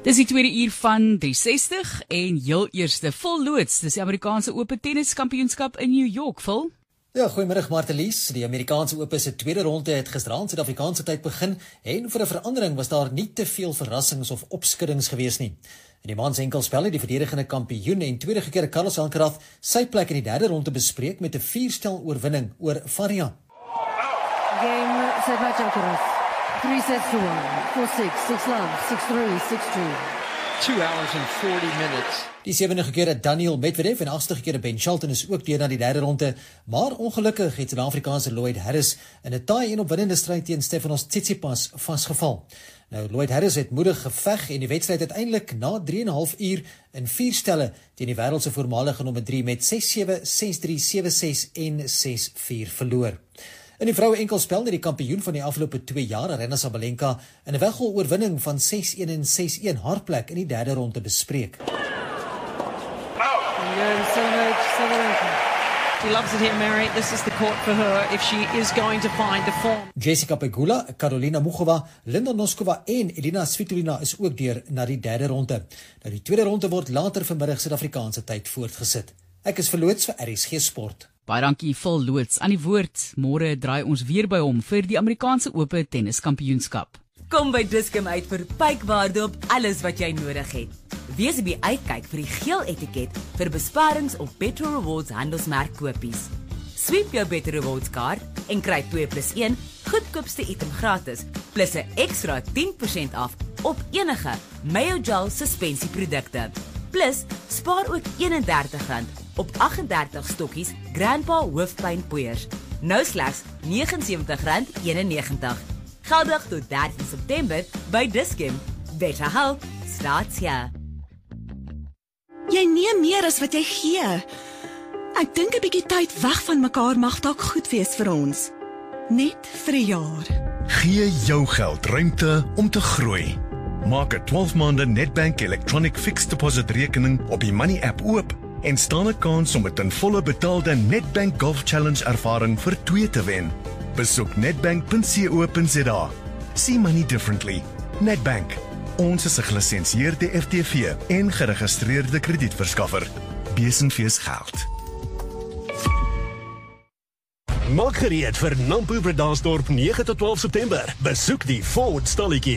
Dis die tweede uur van 360 en heel eerste volloods. Dis die Amerikaanse Ope Tenniskampioenskap in New York, Phil. Ja, goeiemiddag Martelies. Die Amerikaanse Ope se tweede ronde het gisteraan Suid-Afrikaanse tyd begin en vir 'n verandering was daar nie te veel verrassings of opskuddings gewees nie. In die mans enkelspel het die verdedigende kampioen en tweede keer Carlos Alcaraz sy plek in die derde ronde bespreek met 'n 4-stel oorwinning oor Faria. Game set by Alcaraz. 3 sets to 1, 4-6, 6-love, 6-3, 6-2. 2 hours and 40 minutes. Die 7de keer Daniel Medvedev en 8de keer Ben Shelton is ook deur na die derde ronde, maar ongelukkig het Suid-Afrikaanse Lloyd Harris in 'n taai en opwindende stryd teen Stefanos Tsitsipas vasgeval. Nou, Lloyd Harris het moedig geveg en die wedstryd uiteindelik na 3,5 uur in 4 stelle teen die wêreld se voormalige nommer 3 met 6-7, 6-3, 7-6 en 6-4 verloor. In die vroue enkelspel het die kampioen van die afgelope 2 jaar, Aryna Sabalenka, in 'n weggol oorwinning van 6-1 en 6-1 haar plek in die derde ronde bespreek. She loves it here, Mary. This is the court for her if she is going to find the form. Jessica Pegula, Karolina Muchova, Linda Noskova en Elina Svitolina is ook deur na die derde ronde. Nou die tweede ronde word later vanmiddag Suid-Afrikaanse tyd voortgesit. Ek is verloots vir RSG Sport. Baie dankie Phil Loots aan die woord. Môre draai ons weer by hom vir die Amerikaanse Ope Tenniskampioenskap. Kom by Dis-Chem uit vir pykwaarde op alles wat jy nodig het. Wees op die uitkyk vir die geel etiket vir besparings op Better Rewards handelsmerkkopies. Sweep jou Better Rewards kaart en kry 2+1 goedkoopste item gratis, plus 'n ekstra 10% af op enige Mayo Gel suspensieprodukte. Plus, spaar ook R31 op 38 stokkies Grandpa hoofpynpoeiers. Nou slegs R79,91. Geldig tot 13 September by Dis-Chem. Better health starts here. Jy neem meer as wat jy gee. Ek dink 'n bietjie tyd weg van mekaar mag dalk goed wees vir ons. Net vir 'n jaar. Gee jou geld ruimte om te groei. Maak 'n 12 maande Nedbank Electronic Fixed Deposit rekening op die Money app oop en staan 'n kans om 'n ten volle betaalde Nedbank Golf Challenge ervaring vir 2 te wen. Besoek nedbank.co.za. See money differently. Nedbank. Ons is 'n gelisensieerde FTV en geregistreerde kredietverskaffer. Besenfees geld. Maak gereed vir Nampo Bredasdorp 9 tot 12 September. Besoek die Ford stalletjie.